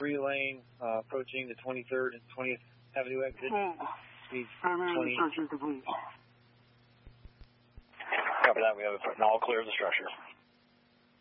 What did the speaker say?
3-lane, approaching the 23rd and 20th Avenue exit. Speed 20. Structure complete. Copy that. We have an all clear of the structure.